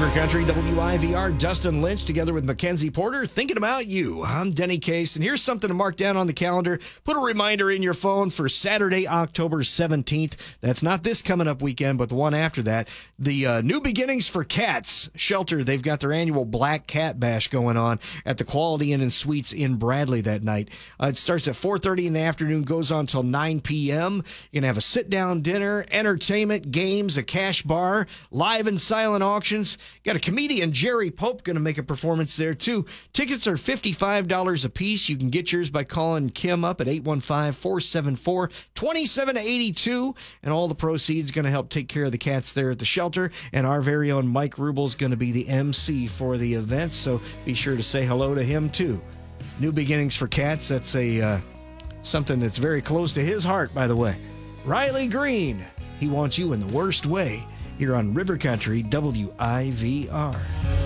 River Country, WIVR, Dustin Lynch, together with Mackenzie Porter, thinking about you. I'm Denny Case, and here's something to mark down on the calendar. Put a reminder in your phone for Saturday, October 17th. That's not this coming up weekend, but the one after that. The New Beginnings for Cats Shelter, they've got their annual Black Cat Bash going on at the Quality Inn and Suites in Bradley that night. It starts at 4:30 in the afternoon, goes on till 9 p.m. You're going to have a sit-down dinner, entertainment, games, a cash bar, live and silent auctions. Got a comedian, Jerry Pope, going to make a performance there, too. Tickets are $55 a piece. You can get yours by calling Kim up at 815-474-2782. And all the proceeds going to help take care of the cats there at the shelter. And our very own Mike Rubel is going to be the MC for the event, so be sure to say hello to him, too. New Beginnings for Cats, that's something that's very close to his heart, by the way. Riley Green, he wants you in the worst way, here on River Country, WIVR.